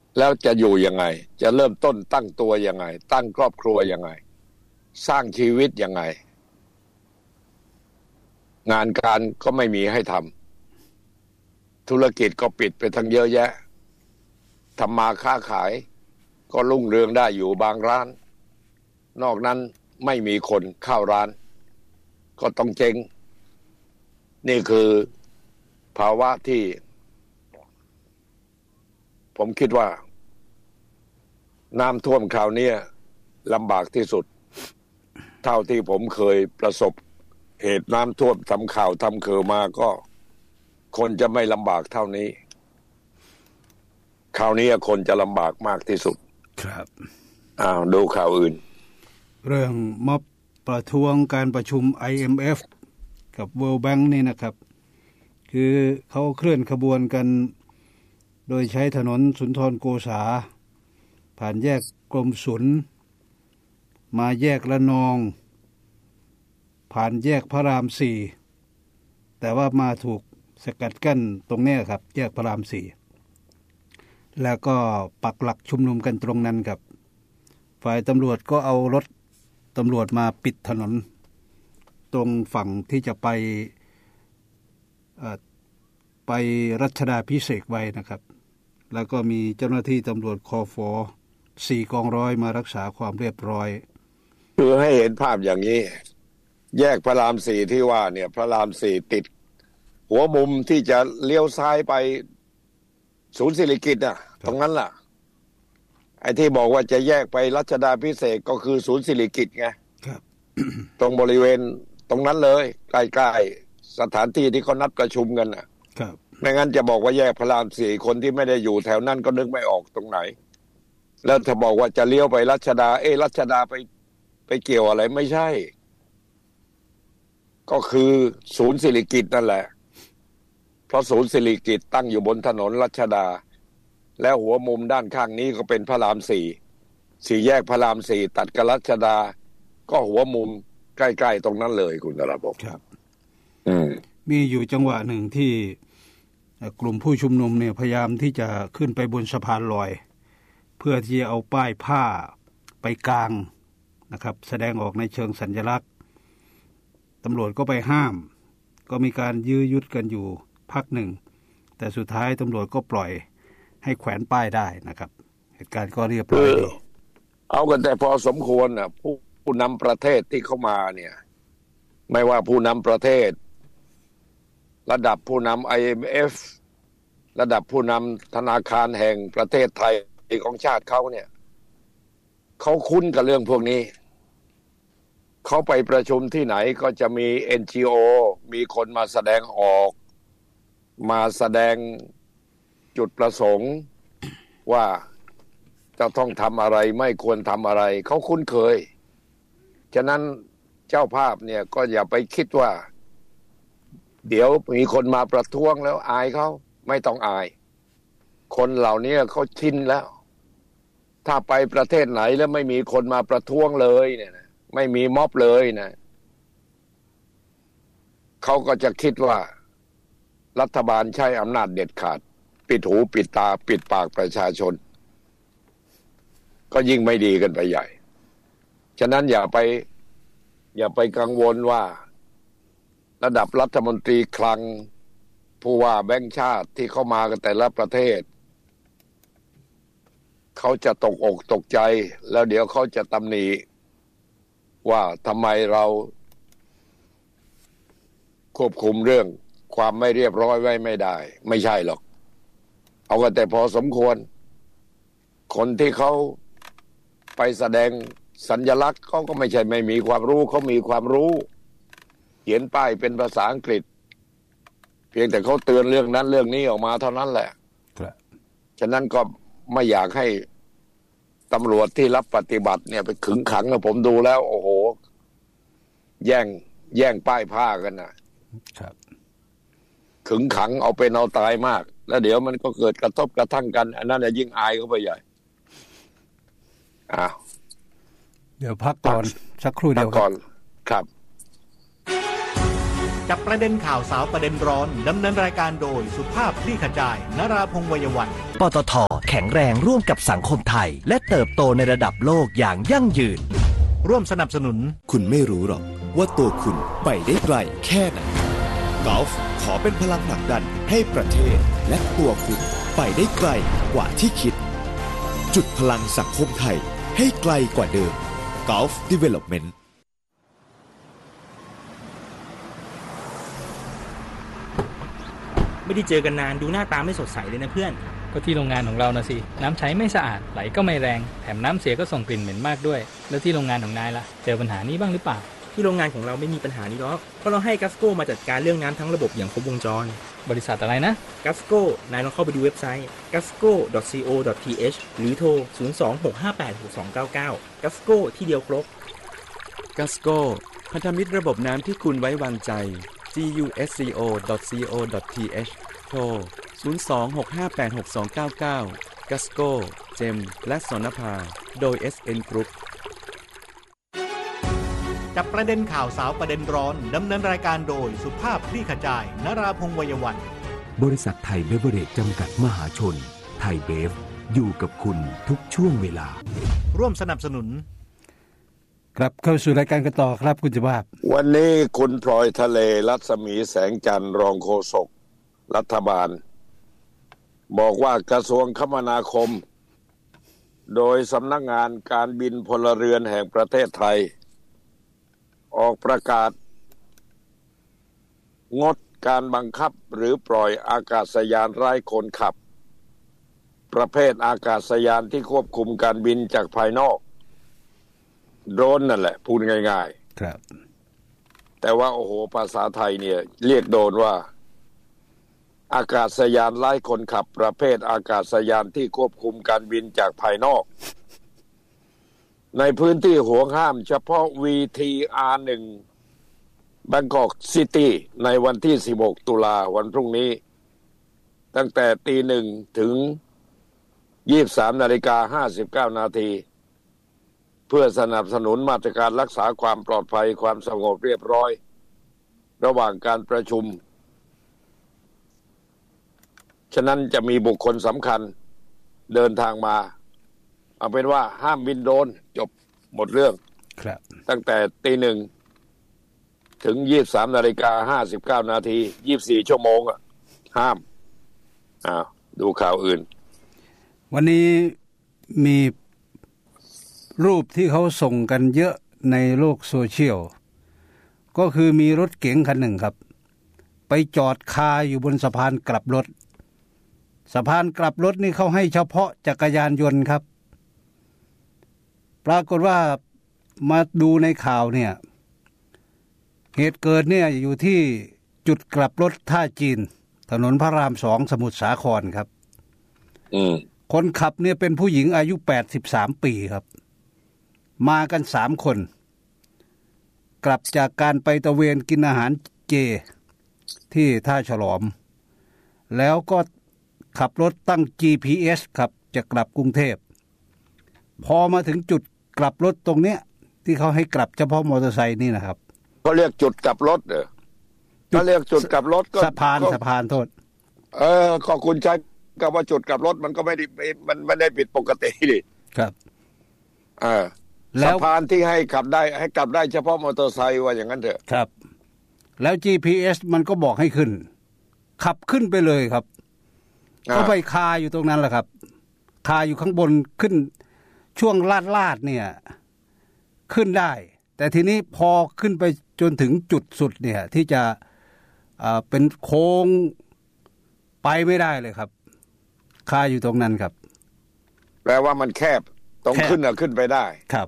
แล้วจะอยู่ยังไงจะเริ่มต้นตั้งตัวยังไงตั้งครอบครัวยังไงสร้างชีวิตยังไงงานการก็ไม่มีให้ทำธุรกิจก็ปิดไปทั้งเยอะแยะทำมาค้าขายก็รุ่งเรืองได้อยู่บางร้านนอกนั้นไม่มีคนเข้าร้านก็ต้องเจ๊งนี่คือภาวะที่ผมคิดว่าน้ำท่วมคราวนี้ลำบากที่สุดเท่าที่ผมเคยประสบเหตุน้ำท่วมทำข่าวทำข่าวมาก็คนจะไม่ลำบากเท่านี้คราวนี้คนจะลำบากมากที่สุดครับดูข่าวอื่นเรื่องม็อบประท้วงการประชุม IMF กับ World Bank นี่นะครับคือเขาเคลื่อนขบวนกันโดยใช้ถนนสุนทรโกษาผ่านแยกกรมศุลมาแยกละนองผ่านแยกพระราม4แต่ว่ามาถูกสกัดกั้นตรงนี้ครับแยกพระราม4แล้วก็ปักหลักชุมนุมกันตรงนั้นครับฝ่ายตำรวจก็เอารถตำรวจมาปิดถนนตรงฝั่งที่จะไปรัชดาภิเษกไว้นะครับแล้วก็มีเจ้าหน้าที่ตำรวจคฟ4กองร้อยมารักษาความเรียบร้อยคือให้เห็นภาพอย่างนี้แยกพระราม4ที่ว่าเนี่ยพระราม4ติดหัวมุมที่จะเลี้ยวซ้ายไปศูนย์สิริกิติ์ตรงนั้นล่ะไอ้ที่บอกว่าจะแยกไปรัชดาภิเษกก็คือศูนย์สิริกิติ์ไงครับตรงบริเวณตรงนั้นเลยใกล้ๆสถานที่ที่เขานัดประชุมกันครับไม่งั้นจะบอกว่าแยกพระราม4คนที่ไม่ได้อยู่แถวนั้นก็นึกไม่ออกตรงไหนแล้วถ้าบอกว่าจะเลี้ยวไปรัชดารัชดาไปเกี่ยวอะไรไม่ใช่ก็คือศูนย์สิริกิติ์นั่นแหละเพราะศูนย์สิริกิติ์ตั้งอยู่บนถนนรัชดาแล้วหัวมุมด้านข้างนี้ก็เป็นพระราม4แยกพระราม4ตัดกับรัชดาก็หัวมุมใกล้ๆตรงนั้นเลยคุณธรพงศ์ครับมีอยู่จังหวะหนึ่งที่กลุ่มผู้ชุมนุมเนี่ยพยายามที่จะขึ้นไปบนสะพานลอยเพื่อที่จะเอาป้ายผ้าไปกางนะครับแสดงออกในเชิงสัญลักษณ์ตำรวจก็ไปห้ามก็มีการยื้อยุดกันอยู่พักหนึ่งแต่สุดท้ายตำรวจก็ปล่อยให้แขวนป้ายได้นะครับเหตุการณ์ก็เรียบร้อยดีเอากันแต่พอสมควรผู้นำประเทศที่เข้ามาเนี่ยไม่ว่าผู้นำประเทศระดับผู้นำ IMF ระดับผู้นำธนาคารแห่งประเทศไทยของชาติเขาเนี่ยเขาคุ้นกับเรื่องพวกนี้เขาไปประชุมที่ไหนก็จะมี NGO มีคนมาแสดงออกมาแสดงจุดประสงค์ว่าจะต้องทำอะไรไม่ควรทำอะไรเขาคุ้นเคยฉะนั้นเจ้าภาพเนี่ยก็อย่าไปคิดว่าเดี๋ยวมีคนมาประท้วงแล้วอายเขาไม่ต้องอายคนเหล่านี้เขาชินแล้วถ้าไปประเทศไหนแล้วไม่มีคนมาประท้วงเลยเนี่ยนะไม่มีม็อบเลยนะเขาก็จะคิดว่ารัฐบาลใช้อำนาจเด็ดขาดปิดหูปิดตาปิดปากประชาชนก็ยิ่งไม่ดีกันไปใหญ่ฉะนั้นอย่าไปกังวลว่าระดับรัฐมนตรีคลังผู้ว่าแบงก์ชาติที่เข้ามากันแต่ละประเทศเขาจะตกอกตกใจแล้วเดี๋ยวเขาจะตำหนิว่าทำไมเราควบคุมเรื่องความไม่เรียบร้อยไว้ไม่ได้ไม่ใช่หรอกเอากันแต่พอสมควรคนที่เขาไปแสดงสัญลักษณ์เขาก็ไม่ใช่ไม่มีความรู้เขามีความรู้เขียนป้ายเป็นภาษาอังกฤษเพียงแต่เขาเตือนเรื่องนั้นเรื่องนี้ออกมาเท่านั้นแหละฉะนั้นก็ไม่อยากให้ตำรวจที่รับปฏิบัติเนี่ยไปขึงขังนะผมดูแล้วโอ้โหแย่งป้ายผ้ากันนะครับขึงขังเอาเป็นเอาตายมากแล้วเดี๋ยวมันก็เกิดกระทบกระทั่งกันอันนั้นยิ่งอายเข้าไปใหญ่เดี๋ยวพักก่อนสักครู่เดียวก่อนครับจับประเด็นข่าวสาวประเด็นร้อนดำเนินรายการโดยสุภาพคลี่ขจายนราพงษ์ วัยวันปตท.แข็งแรงร่วมกับสังคมไทยและเติบโตในระดับโลกอย่างยั่งยืนร่วมสนับสนุนคุณไม่รู้หรอกว่าตัวคุณไปได้ไกลแค่ไหนกอล์ฟขอเป็นพลังผลักดันให้ประเทศและตัวคุณไปได้ไกลกว่าที่คิดจุดพลังสังคมไทยให้ไกลกว่าเดิม Gulf Development ไม่ได้เจอกันนานดูหน้าตาไม่สดใสเลยนะเพื่อนก็ที่โรงงานของเรานะสิน้ำใช้ไม่สะอาดไหลก็ไม่แรงแถมน้ำเสียก็ส่งกลิ่นเหม็นมากด้วยแล้วที่โรงงานของนายล่ะเจอปัญหานี้บ้างหรือเปล่าที่โรงงานของเราไม่มีปัญหานี้หรอกเพราะเราให้กัสโก้มาจัดการเรื่องน้ำทั้งระบบอย่างครบวงจรบริษัทอะไรนะกัสโก้นายลองเข้าไปดูเว็บไซต์ gasco.co.th หรือโทร 026586299 กัสโก้ที่เดียวครบกัสโก้พันธมิตรระบบน้ำที่คุณไว้วางใจ gasco.co.th โทร 026586299 กัสโก้เจมและสนภาโดย SN Group จับประเด็นข่าวสาวประเด็นร้อนดำเนินรายการโดยสุภาพคลี่ขจายนราพงษ์วัยวันบริษัทไทยเบเวอเรจจำกัดมหาชนไทยเบฟอยู่กับคุณทุกช่วงเวลาร่วมสนับสนุนครับเข้าสู่รายการกันต่อครับคุณสุภาพวันนี้คุณพลอยทะเลรัศมีแสงจันทร์รองโฆษกรัฐบาลบอกว่ากระทรวงคมนาคมโดยสำนักงานการบินพลเรือนแห่งประเทศไทยออกประกาศงดการบังคับหรือปล่อยอากาศยานไร้คนขับประเภทอากาศยานที่ควบคุมการบินจากภายนอกโดรนนั่นแหละพูดง่ายๆครับแต่ว่าโอ้โหภาษาไทยเนี่ยเรียกโดรนว่าอากาศยานไร้คนขับประเภทอากาศยานที่ควบคุมการบินจากภายนอกในพื้นที่ห่วงห้ามเฉพาะ VTR1 Bangkok City ในวันที่16ตุลาวันพรุ่งนี้ตั้งแต่ 1:00 นถึง 23:59 นาทีเพื่อสนับสนุนมาตรการรักษาความปลอดภัยความสงบเรียบร้อยระหว่างการประชุมฉะนั้นจะมีบุคคลสำคัญเดินทางมาเอาเป็นว่าห้ามบินโดรนจบหมดเรื่องครับตั้งแต่ 1:00 นถึง 23:59 นาที24ชั่วโมงอ่ะห้ามดูข่าวอื่นวันนี้มีรูปที่เขาส่งกันเยอะในโลกโซเชียลก็คือมีรถเก๋งคันหนึ่งครับไปจอดคาอยู่บนสะพานกลับรถสะพานกลับรถนี่เขาให้เฉพาะจักรยานยนต์ครับปรากฏว่ามาดูในข่าวเนี่ยเหตุเกิดเนี่ยอยู่ที่จุดกลับรถท่าจีนถนนพระราม2สมุทรสาครครับคนขับเนี่ยเป็นผู้หญิงอายุ83ปีครับมากัน3คนกลับจากการไปตะเวนกินอาหารเจที่ท่าฉลอมแล้วก็ขับรถตั้ง GPS ครับจะกลับกรุงเทพพอมาถึงจุดกลับรถตรงเนี้ยที่เขาให้กลับเฉพาะมอเตอร์ไซค์นี่นะครับเขาเรียกจุดกลับรถเขาเรียกจุดกลับรถก็สะพานโทษก็คุณใช้กับว่าจุดกลับรถมันก็ไม่ได้ผิดปกติดิครับสะพานที่ให้กลับได้เฉพาะมอเตอร์ไซค์ว่าอย่างนั้นเถอะครับแล้ว GPS มันก็บอกให้ขึ้นขับขึ้นไปเลยครับก็ไปคาอยู่ตรงนั้นแหละครับคาอยู่ข้างบนขึ้นช่วงลาดเนี่ยขึ้นได้แต่ทีนี้พอขึ้นไปจนถึงจุดสุดเนี่ยที่จะเป็นโค้งไปไม่ได้เลยครับคาอยู่ตรงนั้นครับแปลว่ามันแคบต้องขึ้นขึ้นไปได้ครับ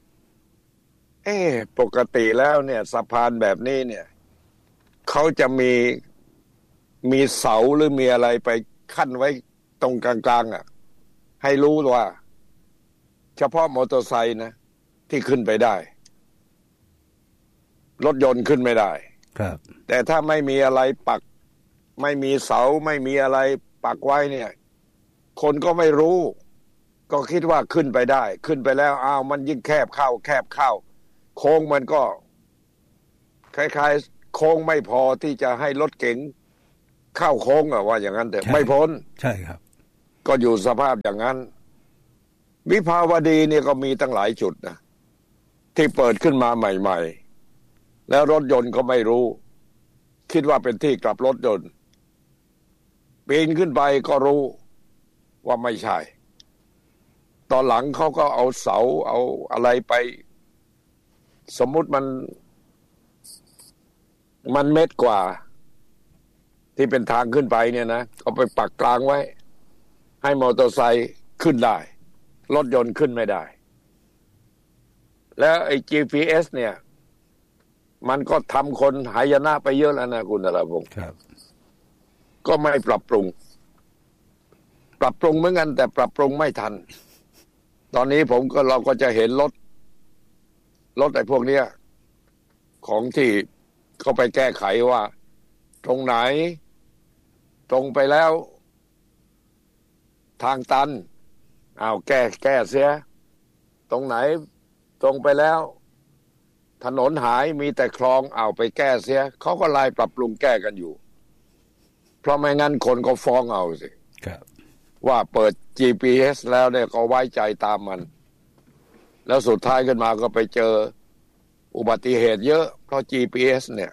ปกติแล้วเนี่ยสะพานแบบนี้เนี่ยเขาจะมีเสาหรือมีอะไรไปขั้นไว้ตรงกลางๆให้รู้ว่าเฉพาะมอเตอร์ไซค์นะที่ขึ้นไปได้รถยนต์ขึ้นไม่ได้ครับแต่ถ้าไม่มีอะไรปักไม่มีเสาไม่มีอะไรปักไว้เนี่ยคนก็ไม่รู้ก็คิดว่าขึ้นไปได้ขึ้นไปแล้วมันยิ่งแคบเข้าโค้งมันก็คล้ายๆโค้งไม่พอที่จะให้รถเก๋งเข้าโค้งว่าอย่างนั้นเถอะไม่พ้นใช่ครับก็อยู่สภาพอย่างนั้นวิภาวดีเนี่ยก็มีตั้งหลายจุดนะที่เปิดขึ้นมาใหม่ๆแล้วรถยนต์ก็ไม่รู้คิดว่าเป็นที่กลับรถยนต์ปีนขึ้นไปก็รู้ว่าไม่ใช่ตอนหลังเขาก็เอาเสาเอาอะไรไปสมมุติมันเมตรกว่าที่เป็นทางขึ้นไปเนี่ยนะก็ไปปักกลางไว้ให้มอเตอร์ไซค์ขึ้นได้รถยนต์ขึ้นไม่ได้แล้วไอ้ GPS เนี่ยมันก็ทำคนหายนะไปเยอะแล้วนะคุณนรพงศ์ครับก็ไม่ปรับปรุงเหมือนกันแต่ปรับปรุงไม่ทันตอนนี้เราก็จะเห็นรถไอ้พวกเนี้ยของที่เขาไปแก้ไขว่าตรงไหนตรงไปแล้วทางตันแก้เสียตรงไหนตรงไปแล้วถนนหายมีแต่คลองไปแก้เสียเขาก็ไล่ปรับปรุงแก้กันอยู่เพราะไม่งั้นคนก็ฟ้องเอาสิว่าเปิด GPS แล้วเนี่ยก็ไว้ใจตามมันแล้วสุดท้ายขึ้นมาก็ไปเจออุบัติเหตุเยอะเพราะ GPS เนี่ย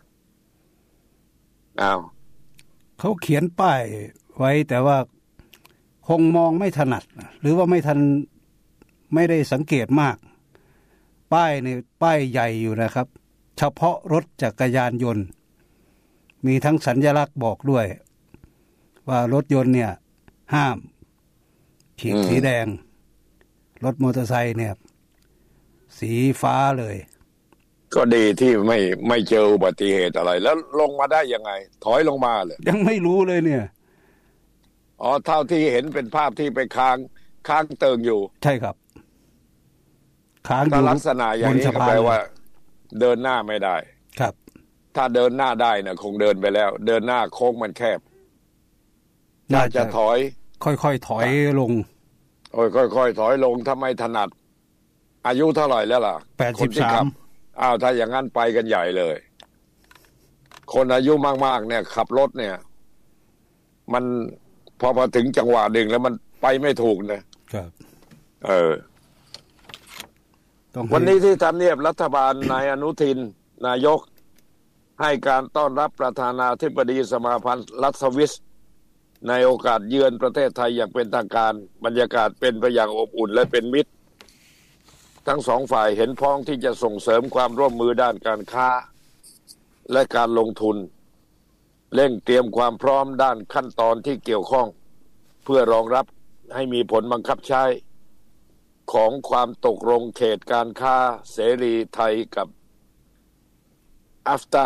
เขาเขียนป้ายไว้แต่ว่าคงมองไม่ถนัดหรือว่าไม่ได้สังเกตมากป้ายนี่ป้ายใหญ่อยู่นะครับเฉพาะรถจักรยานยนต์มีทั้งสัญลักษณ์บอกด้วยว่ารถยนต์เนี่ยห้ามขีดสีแดงรถมอเตอร์ไซค์เนี่ยสีฟ้าเลยก็ดีที่ไม่เจออุบัติเหตุอะไรแล้วลงมาได้ยังไงถอยลงมาเลยยังไม่รู้เลยเนี่ยเท่าที่เห็นเป็นภาพที่ไปค้างเติงอยู่ใช่ครับค้างอยู่ลักษณะอย่างนี้แปลว่าเดินหน้าไม่ได้ครับถ้าเดินหน้าได้นะคงเดินไปแล้วเดินหน้าโค้งมันแคบน่าจะถอยค่อยๆถอยลงค่อยๆถอยลงถ้าไม่ถนัดอายุเท่าไหร่แล้วล่ะ 83 ถ้าอย่างนั้นไปกันใหญ่เลยคนอายุมากๆเนี่ยขับรถเนี่ยมันพอถึงจังหวะหนึ่งแล้วมันไปไม่ถูกนะครับวันนี้ที่ทำเนียบรัฐบาลนายอนุทินนายกให้การต้อนรับประธานาธิบดีสมาพันธ์รัฐสวิสในโอกาสเยือนประเทศไทยอย่างเป็นทางการบรรยากาศเป็นไปอย่างอบอุ่นและเป็นมิตรทั้งสองฝ่ายเห็นพ้องที่จะส่งเสริมความร่วมมือด้านการค้าและการลงทุนเร่งเตรียมความพร้อมด้านขั้นตอนที่เกี่ยวข้องเพื่อรองรับให้มีผลบังคับใช้ของความตกลงเขตการค้าเสรีไทยกับAFTA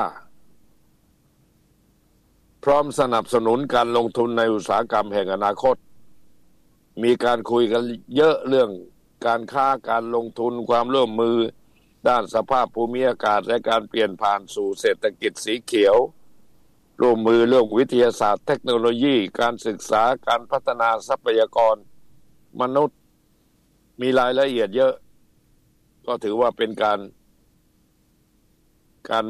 พร้อมสนับสนุนการลงทุนในอุตสาหกรรมแห่งอนาคตมีการคุยกันเยอะเรื่องการค้าการลงทุนความร่วมมือด้านสภาพภูมิอากาศและการเปลี่ยนผ่านสู่เศรษฐกิจสีเขียวร่วมมือเรื่องวิทยาศาสตร์เทคโนโลยีการศึกษาการพัฒนาทรัพยากรมนุษย์มีรายละเอียดเยอะก็ถือว่าเป็นการ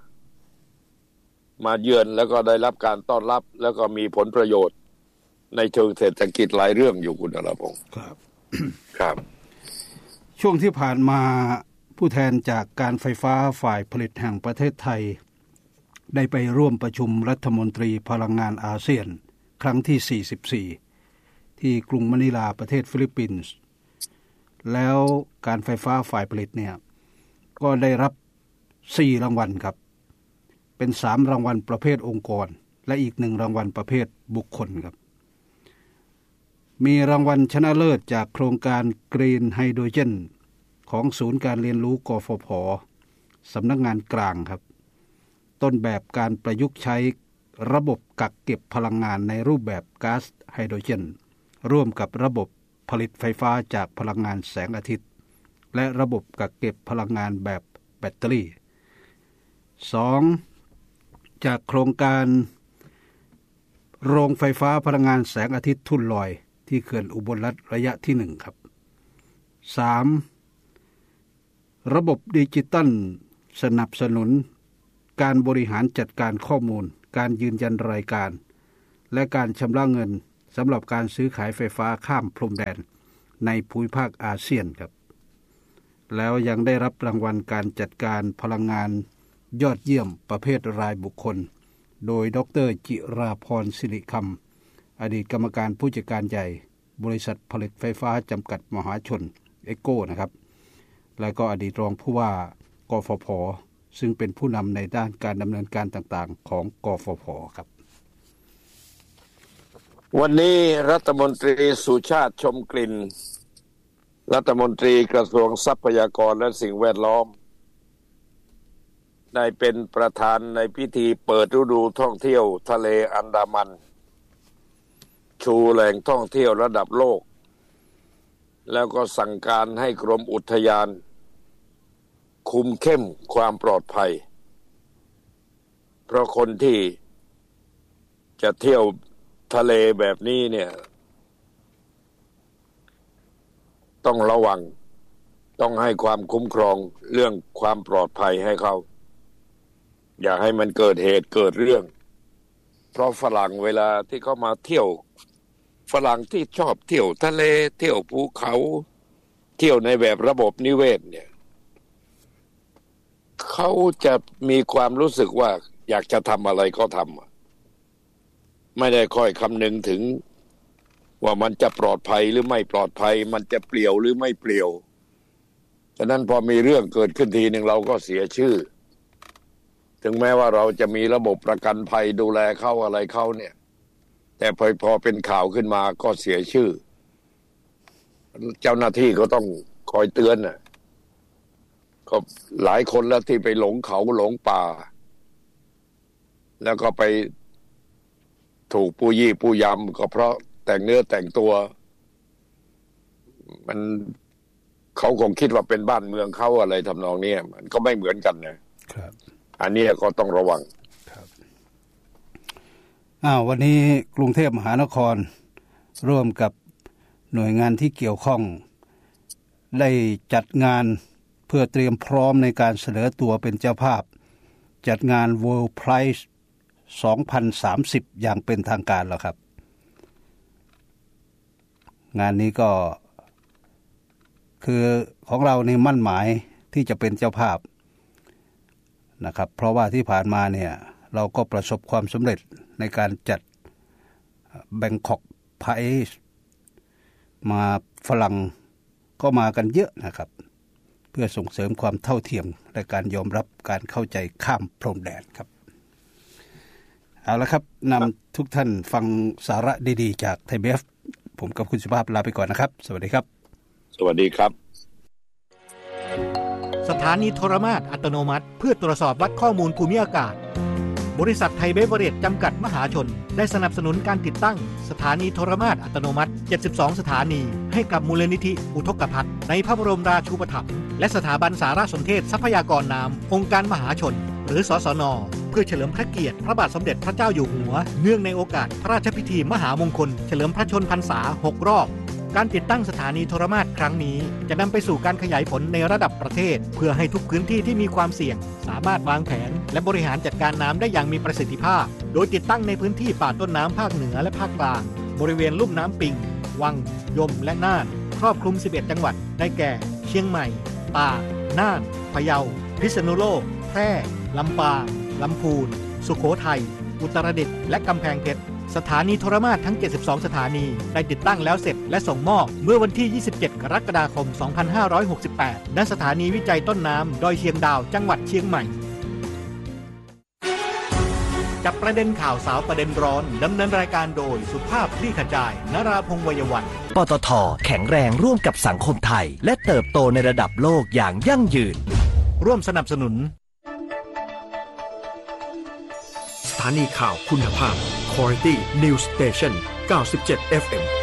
มาเยือนแล้วก็ได้รับการต้อนรับแล้วก็มีผลประโยชน์ในเชิงเศรษฐกิจหลายเรื่องอยู่คุณอรพงศ์ครับครับช่วงที่ผ่านมาผู้แทนจากการไฟฟ้าฝ่ายผลิตแห่งประเทศไทยได้ไปร่วมประชุมรัฐมนตรีพลังงานอาเซียนครั้งที่44ที่กรุงมะนิลาประเทศฟิลิปปินส์แล้วการไฟฟ้าฝ่ายผลิตเนี่ยก็ได้รับ4รางวัลครับเป็น3รางวัลประเภทองค์กรและอีก1รางวัลประเภทบุคคลครับมีรางวัลชนะเลิศจากโครงการ Green Hydrogen ของศูนย์การเรียนรู้กฟผ.สำนักงานกลางครับต้นแบบการประยุกต์ใช้ระบบกักเก็บพลังงานในรูปแบบก๊าซไฮโดรเจนร่วมกับระบบผลิตไฟฟ้าจากพลังงานแสงอาทิตย์และระบบกักเก็บพลังงานแบบแบตเตอรี่ 2. จากโครงการโรงไฟฟ้าพลังงานแสงอาทิตย์ทุ่นลอยที่เขื่อนอุบลรัตน์ระยะที่1ครับ 3. ระบบดิจิตัลสนับสนุนการบริหารจัดการข้อมูลการยืนยันรายการและการชำระเงินสสำหรับการซื้อขายไฟฟ้าข้ามพรมแดนในภูมิภาคอาเซียนครับแล้วยังได้รับรางวัลการจัดการพลังงานยอดเยี่ยมประเภทรายบุคคลโดยดร.จิราพรศิริคำอดีตกรรมการผู้จัดการใหญ่บริษัทผลิตไฟฟ้าจำกัดมหาชนเอโก้นะครับและก็อดีตรองผู้ว่ากฟผ.ซึ่งเป็นผู้นำในด้านการดำเนินการต่างๆของกฟผ.ครับวันนี้รัฐมนตรีสุชาติชมกลิ่นรัฐมนตรีกระทรวงทรัพยากรและสิ่งแวดล้อมได้เป็นประธานในพิธีเปิดฤดูท่องเที่ยวทะเลอันดามันชูแหล่งท่องเที่ยวระดับโลกแล้วก็สั่งการให้กรมอุทยานคุมเข้มความปลอดภัยเพราะคนที่จะเที่ยวทะเลแบบนี้เนี่ยต้องระวังต้องให้ความคุ้มครองเรื่องความปลอดภัยให้เขาอย่าให้มันเกิดเหตุเกิดเรื่องเพราะฝรั่งเวลาที่เขามาเที่ยวฝรั่งที่ชอบเที่ยวทะเลเที่ยวภูเขาเที่ยวในแบบระบบนิเวศเนี่ยเขาจะมีความรู้สึกว่าอยากจะทำอะไรก็ทำไม่ได้ค่อยคำนึงถึงว่ามันจะปลอดภัยหรือไม่ปลอดภัยมันจะเปลี่ยวหรือไม่เปลี่ยวฉะนั้นพอมีเรื่องเกิดขึ้นทีหนึ่งเราก็เสียชื่อถึงแม้ว่าเราจะมีระบบประกันภัยดูแลเขาอะไรเขาเนี่ยแต่พอเป็นข่าวขึ้นมาก็เสียชื่อเจ้าหน้าที่ก็ต้องคอยเตือนน่ะก็หลายคนแล้วที่ไปหลงเขาหลงป่าแล้วก็ไปถูกผู้ยี่ผู้ยำก็เพราะแต่งเนื้อแต่งตัวมันเขาคงคิดว่าเป็นบ้านเมืองเขาอะไรทำนองนี้มันก็ไม่เหมือนกันนะครับอันนี้ก็ต้องระวังครับวันนี้กรุงเทพมหานครร่วมกับหน่วยงานที่เกี่ยวข้องได้จัดงานเพื่อเตรียมพร้อมในการเสนอตัวเป็นเจ้าภาพจัดงาน World Prize 2030 อย่างเป็นทางการแล้วครับงานนี้ก็คือของเรานี่มั่นหมายที่จะเป็นเจ้าภาพนะครับเพราะว่าที่ผ่านมาเนี่ยเราก็ประสบความสำเร็จในการจัด Bangkok Prize มาฝรั่งก็มากันเยอะนะครับเพื่อส่งเสริมความเท่าเทียมและการยอมรับการเข้าใจข้ามพรมแดนครับเอาละครับนำทุกท่านฟังสาระดีๆจากไทยเบฟผมกับคุณสุภาพลาไปก่อนนะครับสวัสดีครับสวัสดีครับสถานีโทรมาตรอัตโนมัติเพื่อตรวจสอบวัดข้อมูลภูมิอากาศบริษัทไทยเบเวอเรจจำกัดมหาชนได้สนับสนุนการติดตั้งสถานีโทรมาตรอัตโนมัติ72สถานีให้กับมูลนิธิอุทกภัทรในพระบรมราชูปถัมภ์และสถาบันสารสนเทศทรัพยากรน้ำองค์การมหาชนหรือสสน.เพื่อเฉลิมพระเกียรติพระบาทสมเด็จพระเจ้าอยู่หัวเนื่องในโอกาสพระราชพิธีมหามงคลเฉลิมพระชนพรรษา6รอบการติดตั้งสถานีโทรมาตรครั้งนี้จะนำไปสู่การขยายผลในระดับประเทศเพื่อให้ทุกพื้นที่ที่มีความเสี่ยงสามารถวางแผนและบริหารจัดการน้ำได้อย่างมีประสิทธิภาพโดยติดตั้งในพื้นที่ป่าต้นน้ำภาคเหนือและภาคกลางบริเวณลุ่มน้ำปิงวังยมและน่านครอบคลุม11จังหวัดได้แก่เชียงใหม่ตากน่านพะเยาพิษณุโลกแพร่ลำปางลำพูนสุโขทัยอุตรดิตถ์และกำแพงเพชรสถานีโทรมาตรทั้ง72สถานีได้ติดตั้งแล้วเสร็จและส่งมอบเมื่อวันที่27กรกฎาคม2568ณสถานีวิจัยต้นน้ำดอยเชียงดาวจังหวัดเชียงใหม่จับประเด็นข่าวสาวประเด็นร้อนดำเนินรายการโดยสุภาพคลี่ขจายนราพงษ์ วัยวัฒน์ปตท.แข็งแรงร่วมกับสังคมไทยและเติบโตในระดับโลกอย่างยั่งยืนร่วมสนับสนุนสถานีข่าวคุณภาพ Quality News Station 97 FM